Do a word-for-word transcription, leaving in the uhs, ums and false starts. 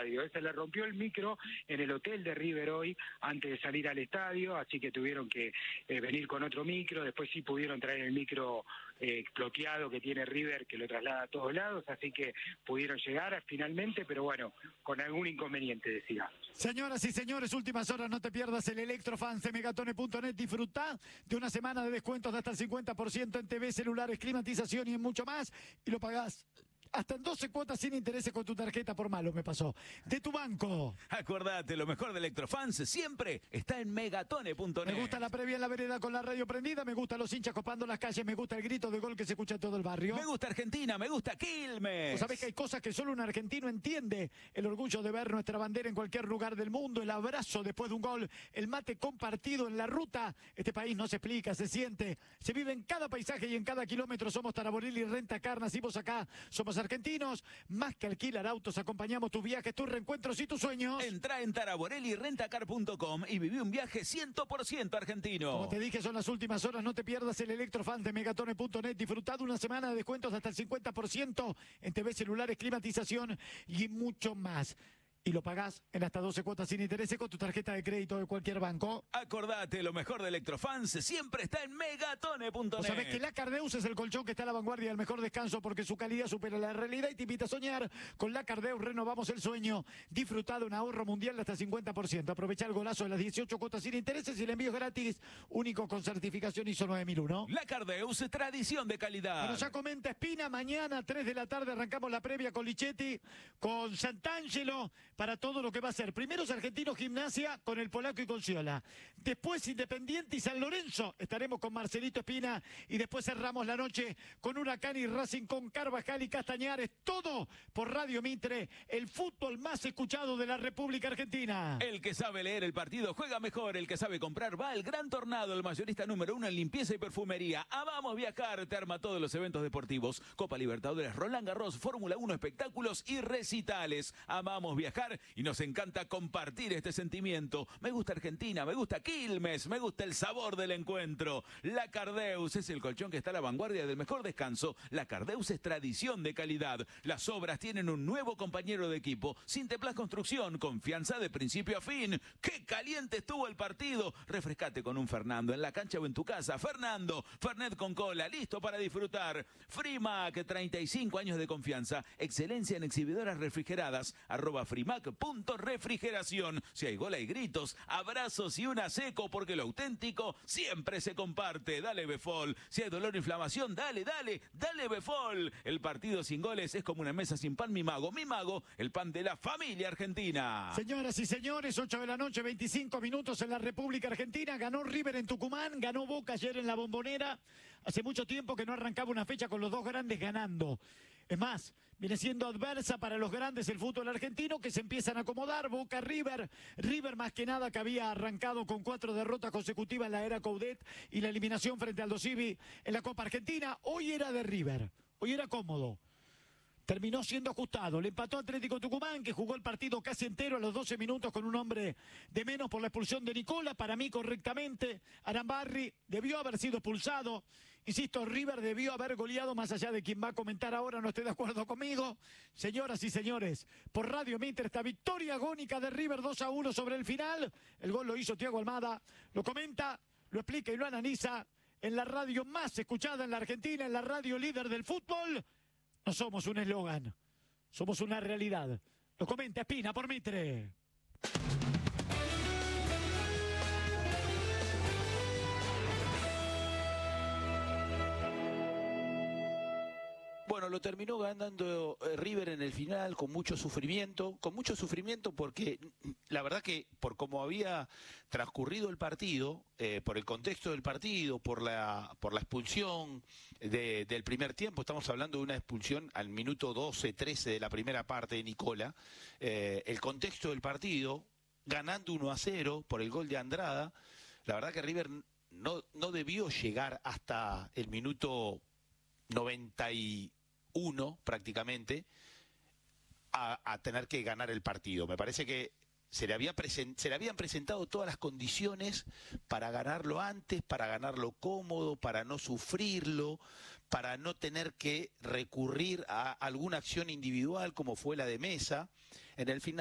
estadio. Se le rompió el micro en el hotel de River hoy antes de salir al estadio, así que tuvieron que eh, venir con otro micro. Después sí pudieron traer el micro eh, bloqueado que tiene River, que lo traslada a todos lados, así que pudieron llegar finalmente, pero bueno, con algún inconveniente, decía. Señoras y señores, últimas horas, no te pierdas el Electrofans de Megatone punto net. Disfruta de una semana de descuentos de hasta el cincuenta por ciento en T V, celulares, climatización y en mucho más. Y lo pagás hasta en doce cuotas sin intereses con tu tarjeta. Por malo me pasó. De tu banco. Acordate, lo mejor de Electrofans siempre está en Megatone punto net. Me gusta la previa en la vereda con la radio prendida. Me gustan los hinchas copando las calles. Me gusta el grito de gol que se escucha en todo el barrio. Me gusta Argentina, me gusta Quilmes. ¿Vos sabés que hay cosas que solo un argentino entiende? El orgullo de ver nuestra bandera en cualquier lugar del mundo. El abrazo después de un gol. El mate compartido en la ruta. Este país no se explica, se siente. Se vive en cada paisaje y en cada kilómetro. Somos Taraborelli y Renta Car. Nacimos acá. Somos argentinos. Más que alquilar autos, acompañamos tus viajes, tus reencuentros y tus sueños. Entrá en Taraborelli y Rentacar punto com y viví un viaje cien por ciento argentino. Como te dije, son las últimas horas. No te pierdas el Electrofans de Megatone punto net. Disfrutad de una semana de descuentos hasta el cincuenta por ciento en T V, celulares, climatización y mucho más. Y lo pagás en hasta doce cuotas sin intereses con tu tarjeta de crédito de cualquier banco. Acordate, lo mejor de Electrofans siempre está en Megatone punto net. ¿Sabés que la Cardeus es el colchón que está a la vanguardia del mejor descanso porque su calidad supera la realidad y te invita a soñar? Con la Cardeus renovamos el sueño. Disfrutá de un ahorro mundial de hasta cincuenta por ciento. Aprovecha el golazo de las dieciocho cuotas sin intereses y el envío es gratis. Único con certificación I S O nueve mil uno. La Cardeus, tradición de calidad. Bueno, ya comenta Espina. Mañana, tres de la tarde, arrancamos la previa con Lichetti, con Santangelo, para todo lo que va a ser. Primero es Argentino Gimnasia con el polaco y con Ciola. Después Independiente y San Lorenzo. Estaremos con Marcelito Espina. Y después cerramos la noche con Huracán y Racing, con Carvajal y Castañares. Todo por Radio Mitre, el fútbol más escuchado de la República Argentina. El que sabe leer el partido juega mejor. El que sabe comprar va al Gran Tornado, el mayorista número uno en limpieza y perfumería. Amamos viajar, te arma todos los eventos deportivos. Copa Libertadores, Roland Garros, Fórmula uno, espectáculos y recitales. Amamos viajar y nos encanta compartir este sentimiento. Me gusta Argentina, me gusta Quilmes, me gusta el sabor del encuentro. La Cardeus es el colchón que está a la vanguardia del mejor descanso. La Cardeus es tradición de calidad. Las obras tienen un nuevo compañero de equipo. Sinteplas Construcción, confianza de principio a fin. ¡Qué caliente estuvo el partido! Refrescate con un Fernando en la cancha o en tu casa. Fernando, Fernet con cola, listo para disfrutar. Frimac, treinta y cinco años de confianza. Excelencia en exhibidoras refrigeradas. Arroba Frimac punto refrigeración. Si hay gol hay gritos, abrazos y una seco, porque lo auténtico siempre se comparte. Dale Befol. Si hay dolor o inflamación, dale, dale, dale Befol. El partido sin goles es como una mesa sin pan. Mi Mago, Mi Mago, el pan de la familia argentina. Señoras y señores, ocho de la noche, veinticinco minutos en la República Argentina. Ganó River en Tucumán, ganó Boca ayer en la Bombonera. Hace mucho tiempo que no arrancaba una fecha con los dos grandes ganando. Es más, viene siendo adversa para los grandes el fútbol argentino, que se empiezan a acomodar. Boca, River. River más que nada que había arrancado con cuatro derrotas consecutivas en la era Coudet y la eliminación frente al Aldo Civi en la Copa Argentina. Hoy era de River, hoy era cómodo. Terminó siendo ajustado. Le empató Atlético Tucumán, que jugó el partido casi entero a los doce minutos con un hombre de menos por la expulsión de Nicola. Para mí, correctamente. Arambarri debió haber sido expulsado. Insisto, River debió haber goleado, más allá de quien va a comentar ahora, no estoy de acuerdo conmigo. Señoras y señores, por Radio Mitre, esta victoria agónica de River dos a uno sobre el final. El gol lo hizo Thiago Almada. Lo comenta, lo explica y lo analiza en la radio más escuchada en la Argentina, en la radio líder del fútbol. No somos un eslogan, somos una realidad. Lo comenta Espina por Mitre. Bueno, lo terminó ganando River en el final con mucho sufrimiento, con mucho sufrimiento porque la verdad que por cómo había transcurrido el partido, eh, por el contexto del partido, por la por la expulsión de, del primer tiempo, estamos hablando de una expulsión al minuto doce, trece de la primera parte de Nicola, eh, el contexto del partido, ganando uno a cero por el gol de Andrada, la verdad que River no, no debió llegar hasta el minuto noventa y uno prácticamente a, a tener que ganar el partido. Me parece que se le, había present, se le habían presentado todas las condiciones para ganarlo antes, para ganarlo cómodo, para no sufrirlo, para no tener que recurrir a alguna acción individual como fue la de Mesa. En el final